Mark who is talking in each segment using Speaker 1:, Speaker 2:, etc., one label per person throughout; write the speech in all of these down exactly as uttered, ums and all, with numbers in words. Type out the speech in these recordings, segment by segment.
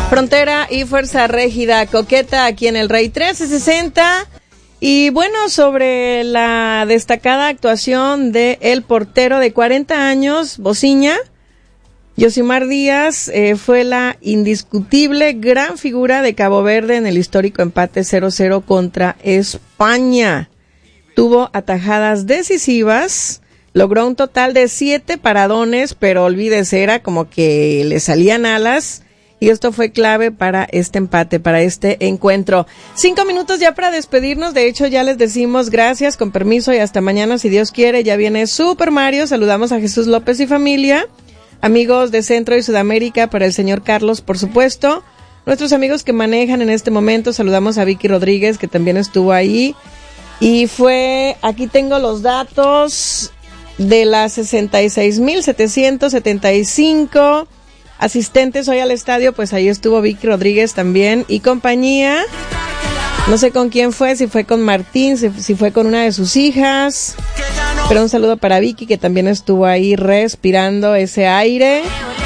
Speaker 1: Frontera y Fuerza Régida Coqueta aquí en el Rey trece sesenta. Y bueno, sobre la destacada actuación de el portero de cuarenta años, Bociña, Yosimar Díaz, eh, fue la indiscutible gran figura de Cabo Verde en el histórico empate cero cero contra España. Tuvo atajadas decisivas, logró un total de siete paradones, pero olvídese, era como que le salían alas. Y esto fue clave para este empate, para este encuentro. Cinco minutos ya para despedirnos. De hecho, ya les decimos gracias, con permiso, y hasta mañana, si Dios quiere. Ya viene Super Mario. Saludamos a Jesús López y familia. Amigos de Centro y Sudamérica, para el señor Carlos, por supuesto. Nuestros amigos que manejan en este momento. Saludamos a Vicky Rodríguez, que también estuvo ahí. Y fue, aquí tengo los datos de las sesenta y seis mil setecientos setenta y cinco asistentes hoy al estadio. Pues ahí estuvo Vicky Rodríguez también y compañía. No sé con quién fue, si fue con Martín, si, si fue con una de sus hijas. Pero un saludo para Vicky, que también estuvo ahí respirando ese aire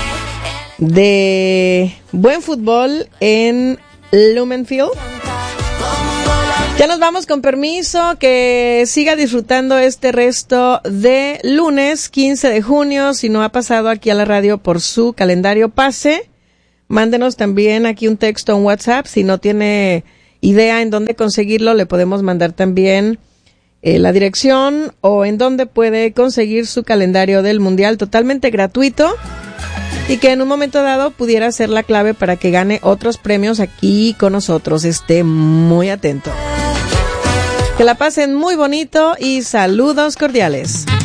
Speaker 1: de buen fútbol en Lumenfield. Ya nos vamos, con permiso, que siga disfrutando este resto de lunes quince de junio. Si no ha pasado aquí a la radio por su calendario, pase. Mándenos también aquí un texto, un WhatsApp. Si no tiene idea en dónde conseguirlo, le podemos mandar también eh, la dirección o en dónde puede conseguir su calendario del Mundial, totalmente gratuito. Y que en un momento dado pudiera ser la clave para que gane otros premios aquí con nosotros. Esté muy atento. Que la pasen muy bonito y saludos cordiales.